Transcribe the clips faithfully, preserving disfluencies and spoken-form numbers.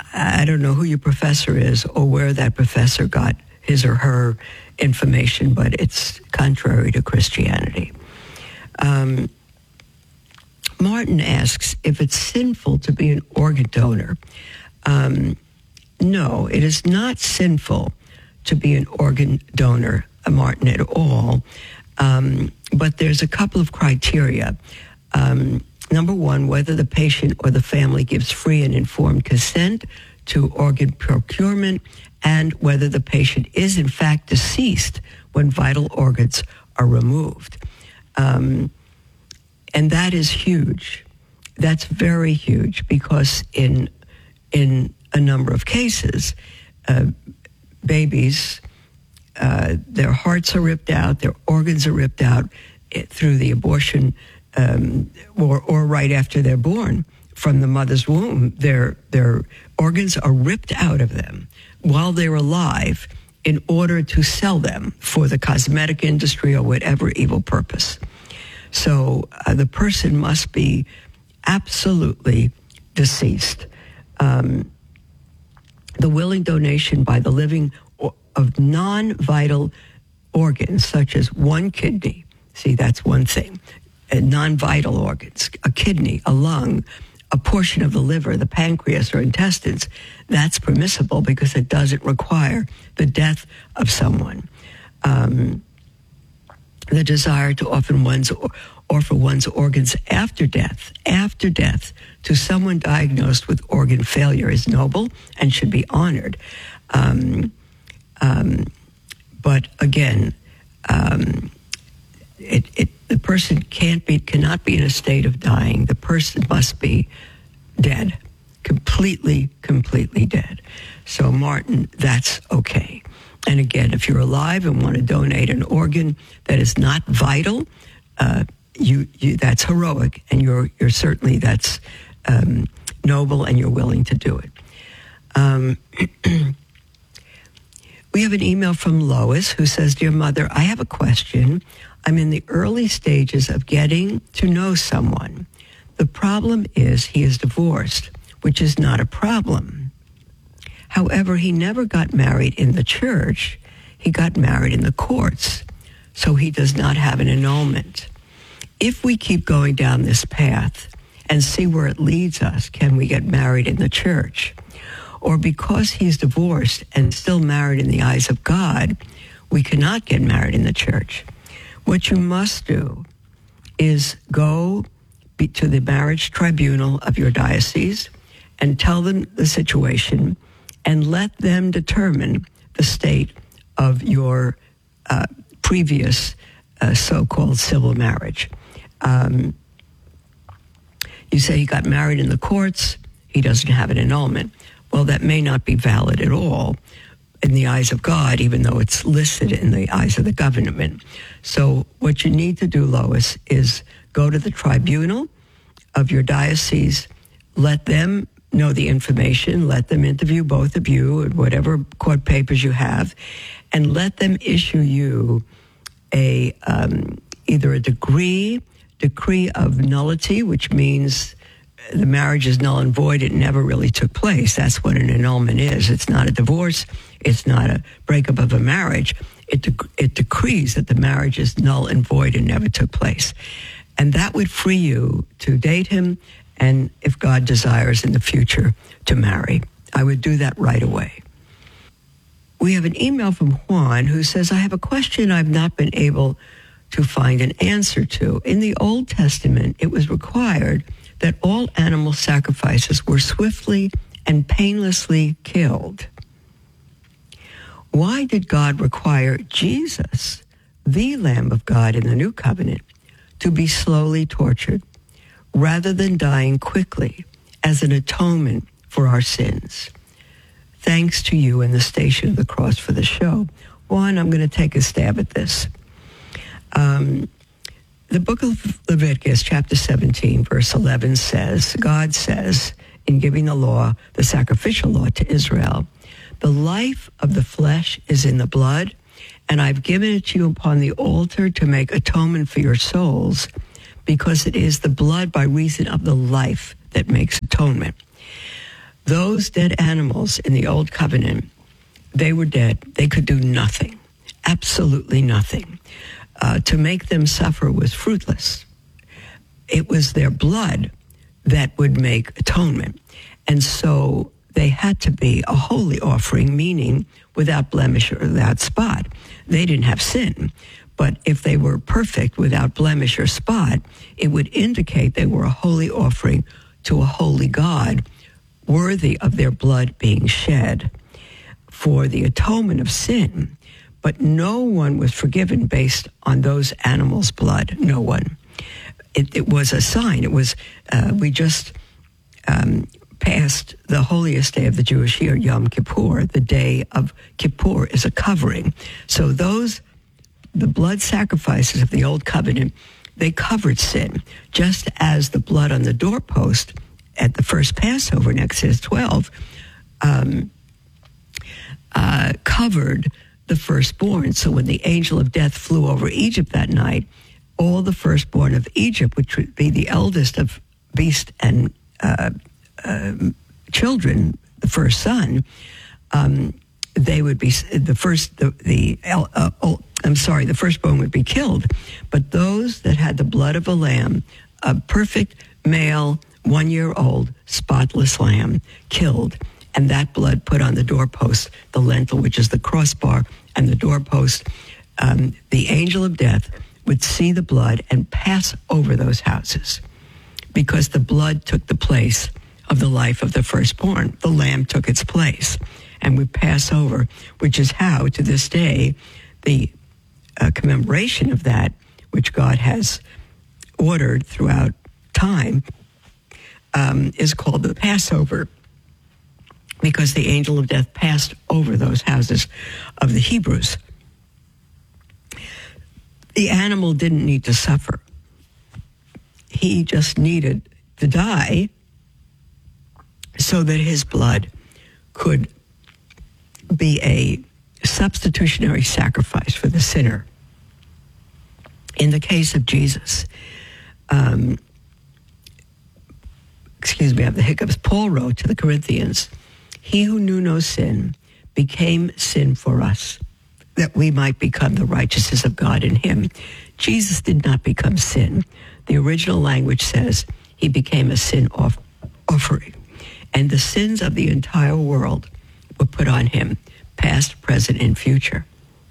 I don't know who your professor is or where that professor got his or her information, but it's contrary to Christianity. Um, Martin asks if it's sinful to be an organ donor. Um, no, it is not sinful to be an organ donor, uh, Martin, at all. Um, but there's a couple of criteria. Um, number one, whether the patient or the family gives free and informed consent to organ procurement, and whether the patient is in fact deceased when vital organs are removed. Um, and that is huge. That's very huge, because in in a number of cases, uh, babies, uh, their hearts are ripped out, their organs are ripped out through the abortion, um, or, or right after they're born from the mother's womb. Their their organs are ripped out of them while they're alive in order to sell them for the cosmetic industry or whatever evil purpose. So uh, the person must be absolutely deceased. Um, the willing donation by the living of non-vital organs, such as one kidney, see, that's one thing, uh, non-vital organs, a kidney, a lung, a portion of the liver, the pancreas, or intestines, that's permissible because it doesn't require the death of someone. Um, the desire to offer one's, offer one's organs after death, after death, to someone diagnosed with organ failure is noble and should be honored. Um, um, but again, um, it, it, the person can't be, cannot be in a state of dying. The person must be dead, completely, completely dead. So, Martin, that's okay. And again, if you're alive and want to donate an organ that is not vital, uh, you, you that's heroic, and you're you're certainly that's um, noble, and you're willing to do it. Um, we have an email from Lois who says, "Dear Mother, I have a question. I'm in the early stages of getting to know someone. The problem is he is divorced, which is not a problem. However, he never got married in the church. He got married in the courts, so he does not have an annulment. If we keep going down this path and see where it leads us, can we get married in the church? Or because he's divorced and still married in the eyes of God, we cannot get married in the church. What you must do is go be to the marriage tribunal of your diocese and tell them the situation and let them determine the state of your uh, previous uh, so-called civil marriage. Um, you say he got married in the courts, he doesn't have an annulment. Well, that may not be valid at all in the eyes of God, even though it's listed in the eyes of the government. So what you need to do, Lois, is go to the tribunal of your diocese, let them know the information, let them interview both of you and whatever court papers you have, and let them issue you a um, either a decree, decree of nullity, which means the marriage is null and void. It never really took place. That's what an annulment is. It's not a divorce. It's not a breakup of a marriage. It, dec- it decrees that the marriage is null and void and never took place. And that would free you to date him, and if God desires in the future, to marry. I would do that right away. We have an email from Juan who says, I have a question I've not been able to find an answer to. In the Old Testament, it was required that all animal sacrifices were swiftly and painlessly killed. Why did God require Jesus, the Lamb of God in the New Covenant, to be slowly tortured rather than dying quickly as an atonement for our sins? Thanks to you and the Station of the Cross for the show. Juan, I'm going to take a stab at this. Um, the book of Leviticus, chapter seventeen, verse eleven says, God says, in giving the law, the sacrificial law to Israel, the life of the flesh is in the blood, and I've given it to you upon the altar to make atonement for your souls, because it is the blood by reason of the life that makes atonement. Those dead animals in the Old Covenant, they were dead. They could do nothing, absolutely nothing. Uh, to make them suffer was fruitless. It was their blood that would make atonement. And so they had to be a holy offering, meaning without blemish or without spot. They didn't have sin. But if they were perfect without blemish or spot, it would indicate they were a holy offering to a holy God, worthy of their blood being shed for the atonement of sin. But no one was forgiven based on those animals' blood. No one. It, it was a sign. It was, uh, we just um, passed the holiest day of the Jewish year, Yom Kippur. The day of Kippur is a covering. So those, the blood sacrifices of the Old Covenant, they covered sin, just as the blood on the doorpost at the first Passover in Exodus twelve um, uh, covered the firstborn. So when the angel of death flew over Egypt that night, all the firstborn of Egypt, which would be the eldest of beast and uh, uh, children, the first son, um, they would be the first. The, the uh, oh, I'm sorry, the firstborn would be killed, but those that had the blood of a lamb, a perfect male, one-year-old, spotless lamb, killed, and that blood put on the doorpost, the lintel, which is the crossbar, and the doorpost. Um, the angel of death would see the blood and pass over those houses because the blood took the place of the life of the firstborn. The lamb took its place and would pass over, which is how, to this day, the uh, commemoration of that, which God has ordered throughout time, um, is called the Passover, because the angel of death passed over those houses of the Hebrews. The animal didn't need to suffer. He just needed to die so that his blood could be a substitutionary sacrifice for the sinner. In the case of Jesus, um, excuse me, I have the hiccups. Paul wrote to the Corinthians, "He who knew no sin became sin for us, that we might become the righteousness of God in him." Jesus did not become sin. The original language says he became a sin off- offering. And the sins of the entire world were put on him, past, present, and future.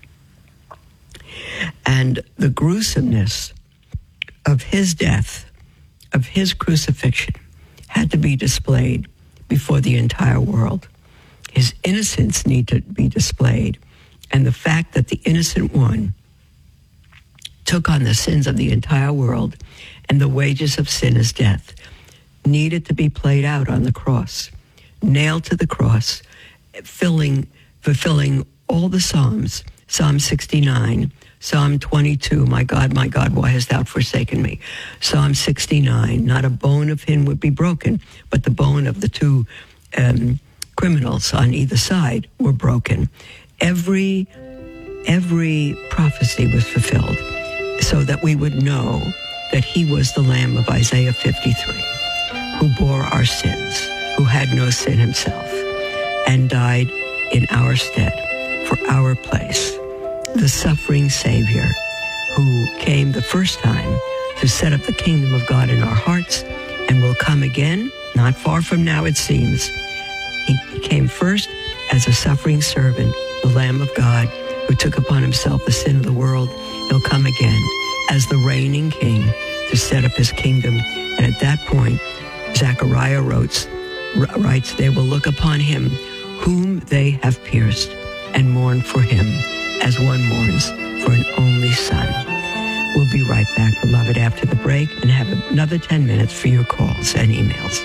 And the gruesomeness of his death, of his crucifixion, had to be displayed before the entire world. His innocence needed to be displayed. And the fact that the innocent one took on the sins of the entire world, and the wages of sin is death, needed to be played out on the cross, nailed to the cross, filling, fulfilling all the Psalms, Psalm sixty-nine, Psalm twenty-two, "My God, my God, why hast thou forsaken me?" Psalm sixty-nine, "Not a bone of him would be broken, but the bone of the two um, criminals on either side were broken." Every, every prophecy was fulfilled so that we would know that he was the Lamb of Isaiah fifty-three, who bore our sins, who had no sin himself, and died in our stead for our place. The suffering Savior who came the first time to set up the kingdom of God in our hearts and will come again, not far from now it seems. He came first as a suffering servant, the Lamb of God, who took upon himself the sin of the world. He'll come again as the reigning king to set up his kingdom. And at that point, Zechariah writes, writes, "They will look upon him whom they have pierced and mourn for him as one mourns for an only son." We'll be right back, beloved, after the break, and have another ten minutes for your calls and emails.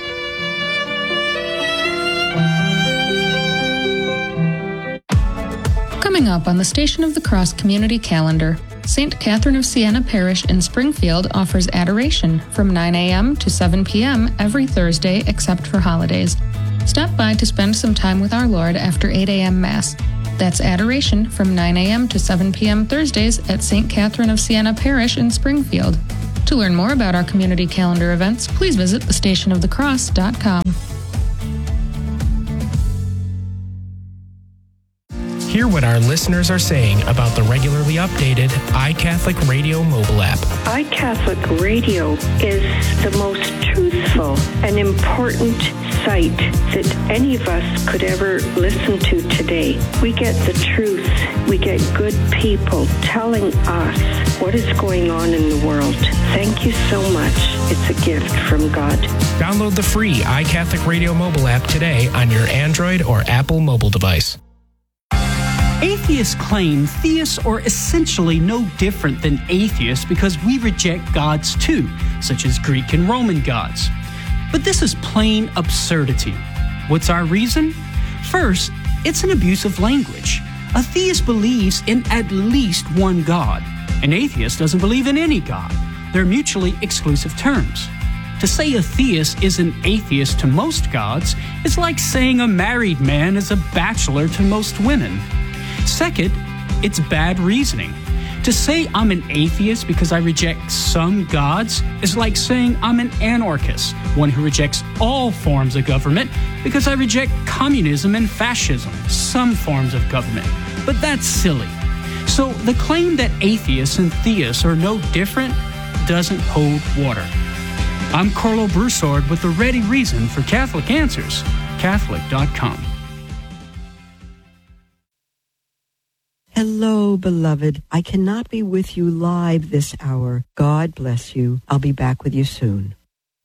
Coming up on the Station of the Cross Community Calendar, Saint Catherine of Siena Parish in Springfield offers adoration from nine a.m. to seven p.m. every Thursday except for holidays. Stop by to spend some time with our Lord after eight a.m. Mass. That's adoration from nine a.m. to seven p.m. Thursdays at Saint Catherine of Siena Parish in Springfield. To learn more about our community calendar events, please visit the station of the cross dot com. Hear what our listeners are saying about the regularly updated iCatholic Radio mobile app. iCatholic Radio is the most truthful and important site that any of us could ever listen to today. We get the truth. We get good people telling us what is going on in the world. Thank you so much. It's a gift from God. Download the free iCatholic Radio mobile app today on your Android or Apple mobile device. Atheists claim theists are essentially no different than atheists because we reject gods too, such as Greek and Roman gods. But this is plain absurdity. What's our reason? First, it's an abuse of language. A theist believes in at least one God. An atheist doesn't believe in any God. They're mutually exclusive terms. To say a theist is an atheist to most gods is like saying a married man is a bachelor to most women. Second, it's bad reasoning. To say I'm an atheist because I reject some gods is like saying I'm an anarchist, one who rejects all forms of government because I reject communism and fascism, some forms of government. But that's silly. So the claim that atheists and theists are no different doesn't hold water. I'm Carlo Broussard with the ready reason for Catholic Answers, Catholic dot com. Hello, beloved. I cannot be with you live this hour. God bless you. I'll be back with you soon.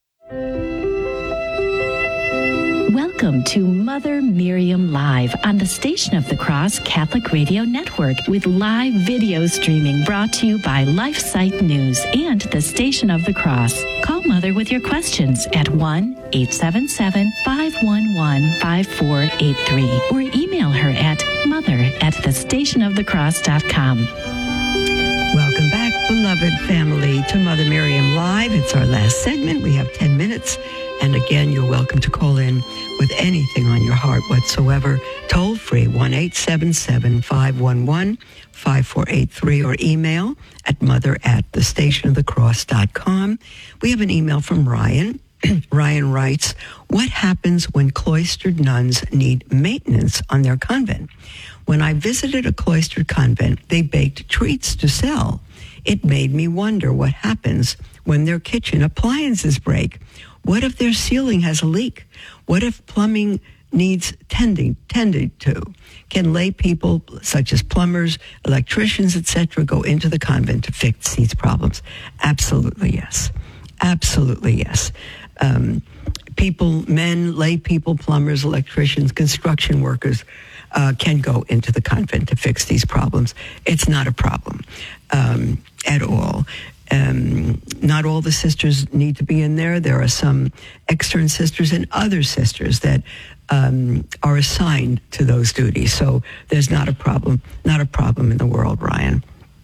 Welcome to Mother Miriam Live on the Station of the Cross Catholic Radio Network with live video streaming brought to you by LifeSite News and the Station of the Cross. Call Mother with your questions at one eight seven seven, five one one, five four eight three or email her at mother at the station of the cross dot com. Welcome back, beloved family, to Mother Miriam Live. It's our last segment. We have ten minutes. And again, you're welcome to call in with anything on your heart whatsoever. Toll free, one eight seven seven, five one one, five four eight three, or email at mother at the station of the cross dot com. We have an email from Ryan. Ryan writes, what happens when cloistered nuns need maintenance on their convent? When I visited a cloistered convent, they baked treats to sell. It made me wonder what happens when their kitchen appliances break. What if their ceiling has a leak? What if plumbing needs tending tended to? Can lay people such as plumbers, electricians, et cetera go into the convent to fix these problems? Absolutely yes. Absolutely yes. Um, people, men, lay people, plumbers, electricians, construction workers uh, can go into the convent to fix these problems. It's not a problem um, at all. Um, not all the sisters need to be in there. There are some extern sisters and other sisters that um, are assigned to those duties. So there's not a problem, not a problem in the world, Ryan.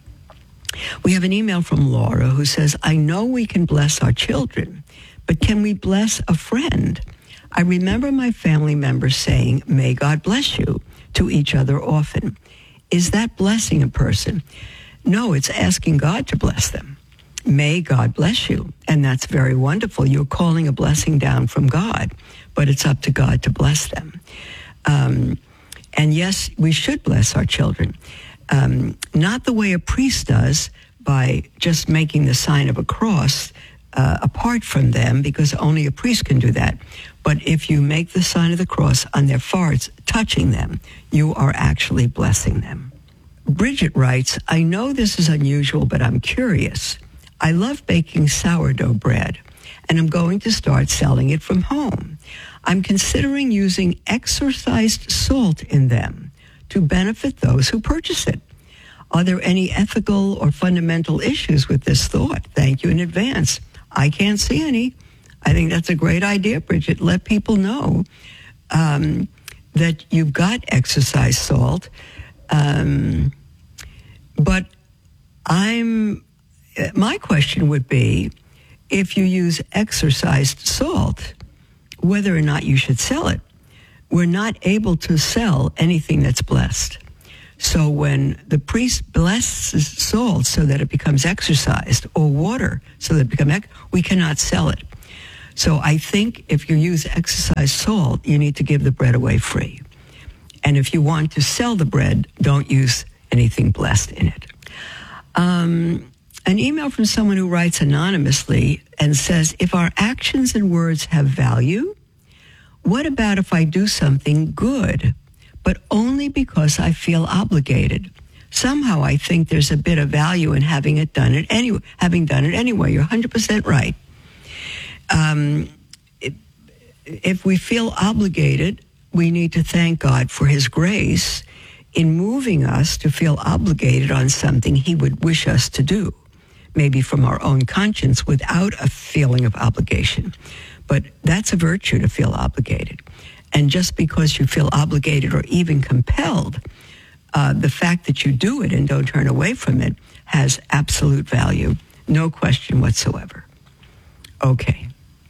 We have an email from Laura who says, I know we can bless our children, but can we bless a friend? I remember my family members saying, may God bless you, to each other often. Is that blessing a person? No, it's asking God to bless them. May God bless you. And that's very wonderful. You're calling a blessing down from God, but it's up to God to bless them. Um, and yes, we should bless our children. Um, not the way a priest does by just making the sign of a cross uh, apart from them, because only a priest can do that. But if you make the sign of the cross on their foreheads, touching them, you are actually blessing them. Bridget writes, I know this is unusual, but I'm curious. I love baking sourdough bread, and I'm going to start selling it from home. I'm considering using exorcised salt in them to benefit those who purchase it. Are there any ethical or fundamental issues with this thought? Thank you in advance. I can't see any. I think that's a great idea, Bridget. Let people know um, that you've got exorcised salt. Um, but I'm, my question would be, if you use exorcised salt, whether or not you should sell it. We're not able to sell anything that's blessed. So when the priest blesses salt so that it becomes exorcised, or water so that it becomes, ex- we cannot sell it. So I think if you use exorcised salt, you need to give the bread away free. And if you want to sell the bread, don't use anything blessed in it. Um, an email from someone who writes anonymously and says, if our actions and words have value, what about if I do something good, but only because I feel obligated? Somehow I think there's a bit of value in having it done it anyway, having done it anyway. You're one hundred percent right. Um, if, if we feel obligated, we need to thank God for his grace in moving us to feel obligated on something he would wish us to do, maybe from our own conscience without a feeling of obligation. But that's a virtue, to feel obligated. And just because you feel obligated or even compelled, uh, the fact that you do it and don't turn away from it has absolute value, no question whatsoever. Okay.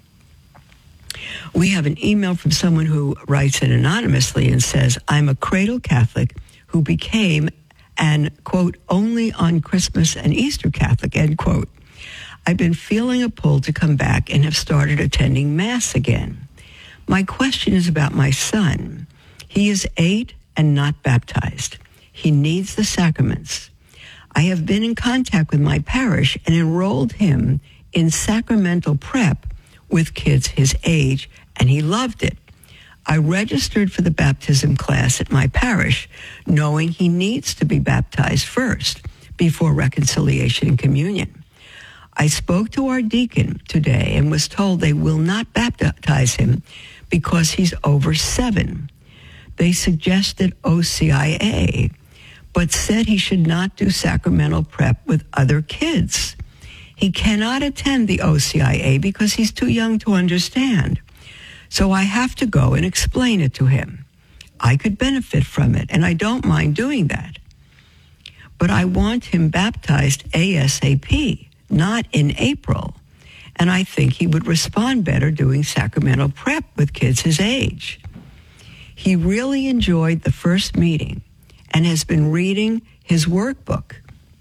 We have an email from someone who writes it anonymously and says, I'm a cradle Catholic who became an, quote, only on Christmas and Easter Catholic, end quote. I've been feeling a pull to come back and have started attending Mass again. My question is about my son. He is eight and not baptized. He needs the sacraments. I have been in contact with my parish and enrolled him in sacramental prep with kids his age, and he loved it. I registered for the baptism class at my parish, knowing he needs to be baptized first before reconciliation and communion. I spoke to our deacon today and was told they will not baptize him because he's over seven. They suggested O C I A, but said he should not do sacramental prep with other kids. He cannot attend the O C I A because he's too young to understand. So I have to go and explain it to him. I could benefit from it, and I don't mind doing that. But I want him baptized ASAP, not in April. And I think he would respond better doing sacramental prep with kids his age. He really enjoyed the first meeting and has been reading his workbook.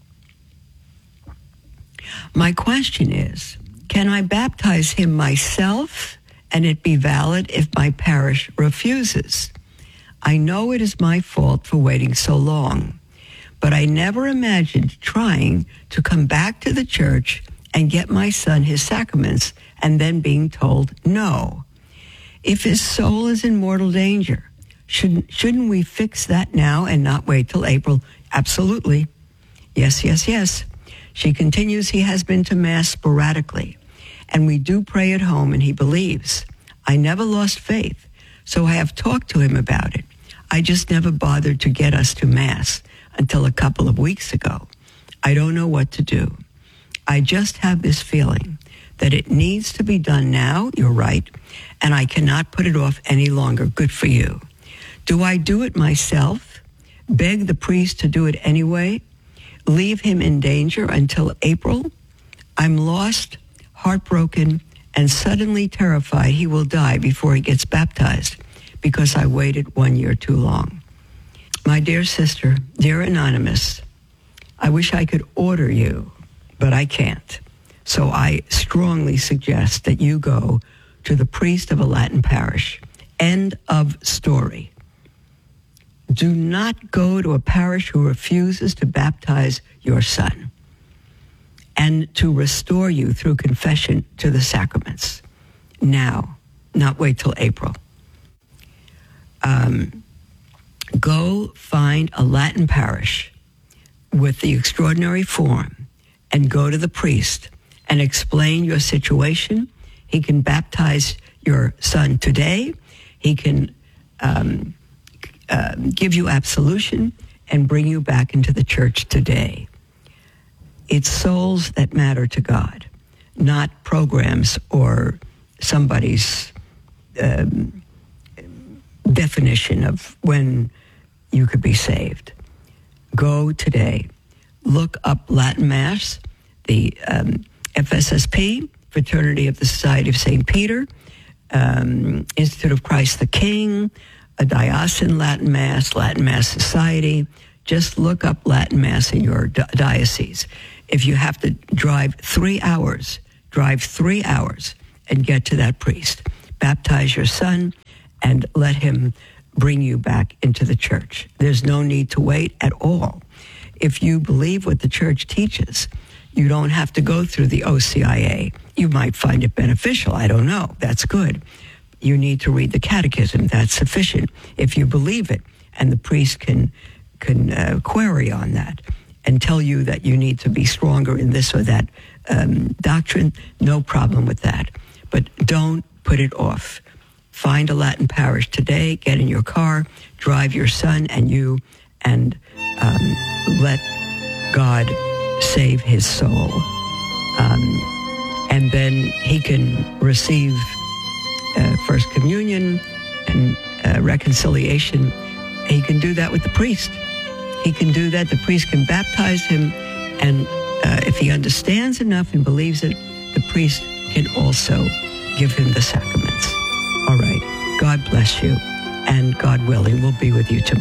My question is, can I baptize him myself and it be valid if my parish refuses? I know it is my fault for waiting so long, but I never imagined trying to come back to the church and get my son his sacraments and then being told no. If his soul is in mortal danger, shouldn't, shouldn't we fix that now and not wait till April? Absolutely. Yes, yes, yes. She continues, he has been to Mass sporadically, and we do pray at home, and he believes. I never lost faith, so I have talked to him about it. I just never bothered to get us to Mass until a couple of weeks ago. I don't know what to do. I just have this feeling that it needs to be done now, you're right, and I cannot put it off any longer. Good for you. Do I do it myself? Beg the priest to do it anyway? Leave him in danger until April? I'm lost, heartbroken, and suddenly terrified he will die before he gets baptized because I waited one year too long. My dear sister, dear Anonymous, I wish I could order you, but I can't. So I strongly suggest that you go to the priest of a Latin parish. End of story. Do not go to a parish who refuses to baptize your son and to restore you through confession to the sacraments. Now, not wait till April. Um, go find a Latin parish with the extraordinary form and go to the priest and explain your situation. He can baptize your son today. He can um, uh, give you absolution and bring you back into the church today. It's souls that matter to God, not programs or somebody's um, definition of when you could be saved. Go today. Look up Latin Mass, the um, F S S P, Fraternity of the Society of Saint Peter, um, Institute of Christ the King, a diocesan Latin Mass, Latin Mass Society. Just look up Latin Mass in your di- diocese. If you have to drive three hours, drive three hours and get to that priest. Baptize your son and let him bring you back into the church. There's no need to wait at all. If you believe what the church teaches, you don't have to go through the O C I A. You might find it beneficial. I don't know. That's good. You need to read the catechism. That's sufficient. If you believe it, and the priest can can uh, query on that and tell you that you need to be stronger in this or that um, doctrine, no problem with that. But don't put it off. Find a Latin parish today, get in your car, drive your son and you, and um, let God save his soul. Um, and then he can receive uh, First Communion and uh, reconciliation. He can do that with the priest. He can do that. The priest can baptize him. And uh, if he understands enough and believes it, the priest can also give him the sacraments. All right. God bless you. And God willing, we'll be with you tomorrow.